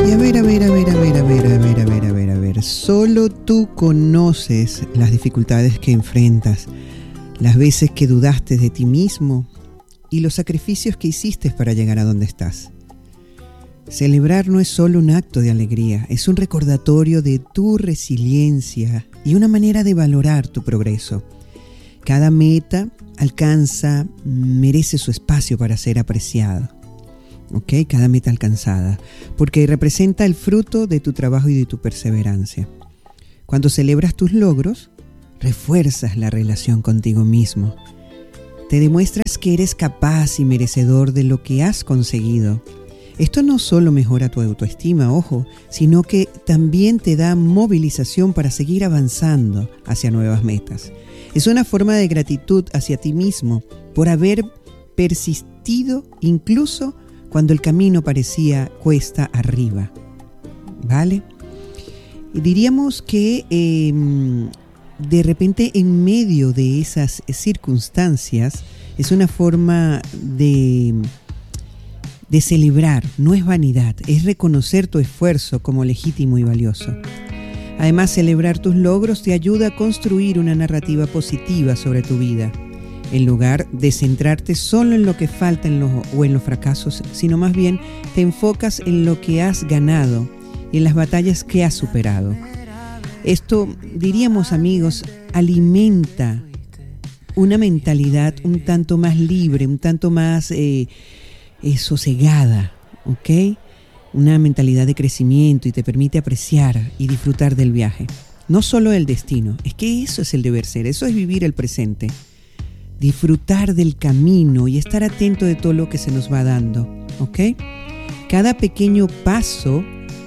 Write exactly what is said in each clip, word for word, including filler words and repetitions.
Y a ver, a ver, a ver, a ver, a ver, a ver, a ver, a ver, a ver. Solo tú conoces las dificultades que enfrentas, las veces que dudaste de ti mismo y los sacrificios que hiciste para llegar a donde estás. Celebrar no es solo un acto de alegría, es un recordatorio de tu resiliencia y una manera de valorar tu progreso. Cada meta alcanza, merece su espacio para ser apreciado. ¿Ok? Cada meta alcanzada, porque representa el fruto de tu trabajo y de tu perseverancia. Cuando celebras tus logros, refuerzas la relación contigo mismo. Te demuestras que eres capaz y merecedor de lo que has conseguido. Esto no solo mejora tu autoestima, ojo, sino que también te da movilización para seguir avanzando hacia nuevas metas. Es una forma de gratitud hacia ti mismo por haber persistido incluso cuando el camino parecía cuesta arriba. ¿Vale? Y diríamos que eh, de repente en medio de esas circunstancias es una forma de... de celebrar, no es vanidad, es reconocer tu esfuerzo como legítimo y valioso. Además, celebrar tus logros te ayuda a construir una narrativa positiva sobre tu vida, en lugar de centrarte solo en lo que falta en los, o en los fracasos, sino más bien te enfocas en lo que has ganado y en las batallas que has superado. Esto, diríamos amigos, alimenta una mentalidad un tanto más libre, un tanto más... Eh, es sosegada, ¿ok? Una mentalidad de crecimiento y te permite apreciar y disfrutar del viaje. No solo el destino, es que eso es el deber ser, eso es vivir el presente. Disfrutar del camino y estar atento de todo lo que se nos va dando, ¿ok? Cada pequeño paso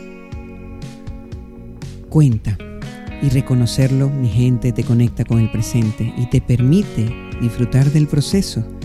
cuenta y reconocerlo, mi gente, te conecta con el presente y te permite disfrutar del proceso.